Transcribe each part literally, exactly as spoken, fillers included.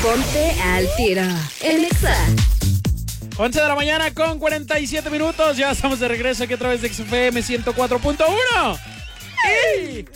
Ponte al tiro en Exa. once de la mañana con cuarenta y siete minutos. Ya estamos de regreso aquí a través de X F M ciento cuatro punto uno. ¡Ey! ¡Ey!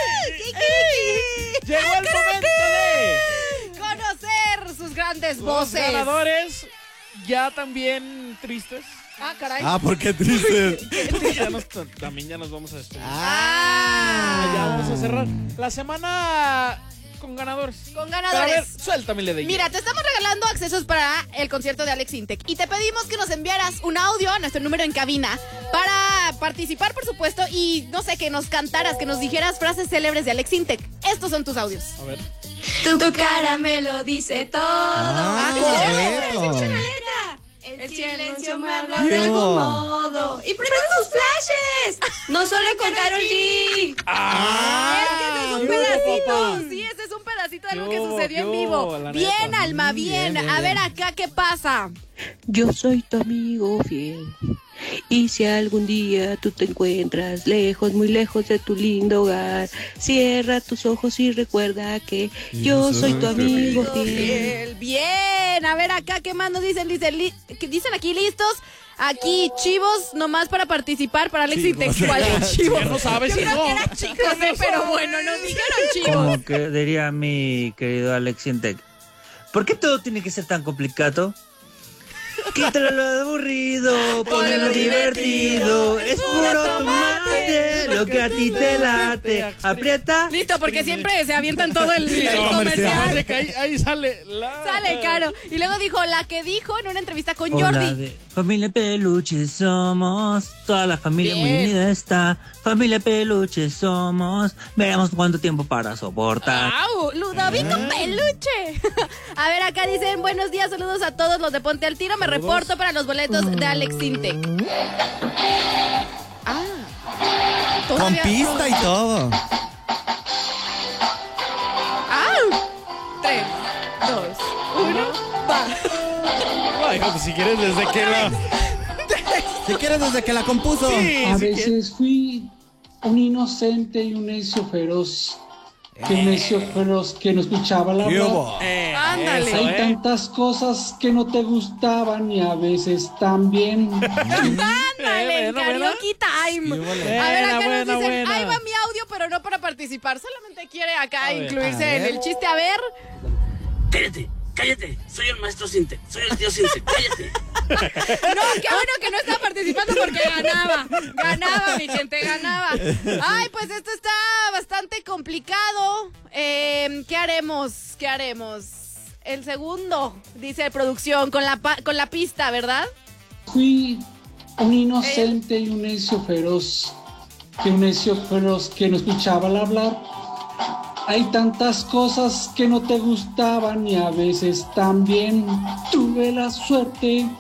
¡Ey! Llegó el momento de conocer sus grandes los voces. ganadores, ya también tristes. Ah, caray. Ah, ¿por qué triste? Ya nos, también ya nos vamos a despedir. Ah. Ya vamos a cerrar la semana con ganadores. Con Pero a ganadores. ver, suéltame le de Mira, te estamos regalando accesos para el concierto de Alex Intec y te pedimos que nos enviaras un audio a nuestro número en cabina para participar, por supuesto, y no sé, que nos cantaras, que nos dijeras frases célebres de Alex Intec. Estos son tus audios. A ver. Tu, tu cara me lo dice todo. Ah, Ah, correcto. El silencio me habla de algún modo. Y primero sus flashes. No solo con Karol G. ¡Ah! Es que ese es un ¿Qué hubo, pedacito. papá? Sí, ese es un pedacito de algo ¿Qué que hubo, sucedió qué en hubo, vivo. la Bien, neta? Alma, Mm, bien. bien, bien, A ver bien. acá, ¿qué pasa? Yo soy tu amigo fiel. Y si algún día tú te encuentras lejos, muy lejos de tu lindo hogar, cierra tus ojos y recuerda que yo soy tu amigo fiel. Bien, bien. A ver acá, ¿qué más nos dicen? Dicen, li- ¿qué dicen aquí listos? Aquí, chivos, nomás para participar para Alex Chivos. Intec. ¿Cuál es chivos? Ya no sabes, Yo creo hijo. que era chicos, ¿eh? Pero bueno, nos dijeron chivos. Como que diría mi querido Alex Intec. ¿Por qué todo tiene que ser tan complicado? Quítalo lo aburrido, ponelo divertido. Es puro tomate, lo que a ti te late. Aprieta. Listo, porque siempre se avientan todo el, el comercial. comercial. Parece que ahí, ahí sale la... Sale caro. Y luego dijo, la que dijo en una entrevista con Hola, Jordi. de familia Peluche somos, toda la familia muy Bien. unida está. Familia Peluche somos, veremos cuánto tiempo para soportar. ¡Au! Ludovico Peluche. A ver, acá dicen, buenos días, saludos a todos los de Ponte al Tiro. Me reporto para los boletos de Alex Intec. Ah. Con Todavía- pista y todo. ¡Au! Tres, dos, uno, va. Ay, pues si quieres desde que la... Si quieres, desde que la compuso. Sí, A si veces fui un inocente y un necio feroz. Que un necio feroz que no escuchaba la ¿Qué verdad. hubo? Eh, Ándale. eso, Hay ¿eh? tantas cosas que no te gustaban y a veces también. Ándale, Eh, buena, buena. karaoke time. Sí, vale. A ver, Buena, acá buena, nos dicen, buena. ahí va mi audio, pero no para participar. Solamente quiere acá A ver, incluirse a en ver. el chiste. A ver. Cállate, cállate. Soy el maestro Sinte. Soy el tío Sinte. Cállate. No, qué bueno que no estaba participando porque ganaba. Ganaba, mi gente, ganaba. Ay, pues esto está bastante complicado. Eh, ¿Qué haremos? ¿Qué haremos? El segundo, dice producción, con la, pa- con la pista, ¿verdad? Fui un inocente y un necio feroz. Que un necio feroz que no escuchaba al hablar. Hay tantas cosas que no te gustaban y a veces también tuve la suerte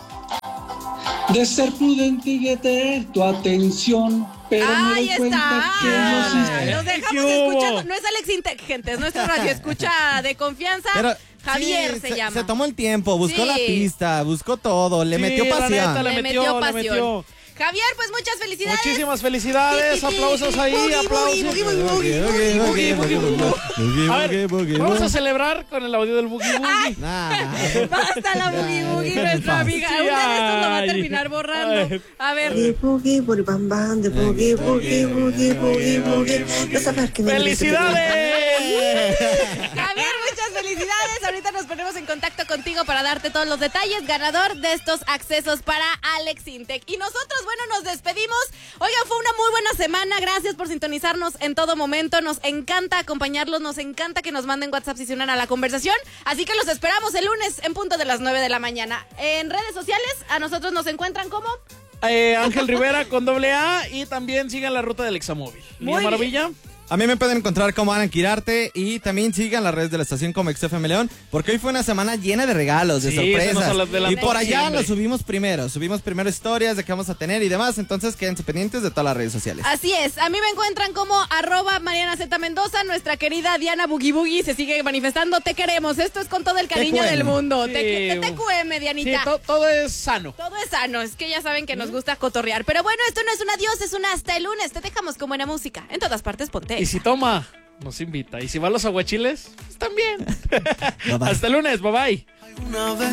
de ser prudente y de tener tu atención, pero me Ahí doy cuenta está. que yo sí Los dejamos ¿Qué hubo? escuchando. No es Alex Intec, gente, es nuestro radio escucha de confianza. Pero, Javier sí, se, llama. Se tomó el tiempo, buscó Sí. la pista, buscó todo, le Sí, metió la pasión. neta, le Le metió, metió le pasión. metió. Javier, pues muchas felicidades. Muchísimas felicidades, aplausos ahí, Boogie, aplausos. boogie, boogie, boogie, boogie, boogie, boogie, boogie. Boogie, A ver, boogie, vamos a boogie. celebrar con el audio del Boogie Boogie. Nah. Basta la boogie boogie, Ya, nuestra ya, amiga. sí, Una de estas lo va a ay. terminar borrando. Ay. A ver. Boogie, boogie, bam, bam, de boogie, boogie, boogie, boogie, boogie. No saber que me ¡Felicidades! Javier, muchas felicidades. Ahorita nos ponemos en contacto contigo para darte todos los detalles. Ganador de estos accesos para Alex Intec. Y nosotros, bueno, nos despedimos. Oigan, fue una muy buena semana. Gracias por sintonizarnos en todo momento. Nos encanta acompañarlos. Nos encanta que nos manden WhatsApp si se unan a la conversación. Así que los esperamos el lunes en punto de las nueve de la mañana. En redes sociales, a nosotros nos encuentran como... Eh, Ángel Rivera con doble A y también sigan la ruta del Examóvil. Muy Lía Maravilla. A mí me pueden encontrar como Alan Quirarte y también sigan las redes de la estación como X F M León, porque hoy fue una semana llena de regalos, de Sí, se nos sorpresas. adelantó Y por allá siempre. lo subimos primero, subimos primero historias de qué vamos a tener y demás, entonces quédense pendientes de todas las redes sociales. Así es, a mí me encuentran como arroba Mariana Z Mendoza, nuestra querida Diana Boogie Boogie se sigue manifestando, te queremos, esto es con todo el cariño T Q M. del mundo, Sí. T- T Q M, Sí, Dianita. to- todo es sano. Todo es sano, es que ya saben que nos gusta cotorrear, pero bueno, esto no es un adiós, es un hasta el lunes, te dejamos con buena música, en todas partes ponte. Y si toma... nos invita. Y si va a los aguachiles, pues también. Bye, bye. Hasta el lunes, bye bye.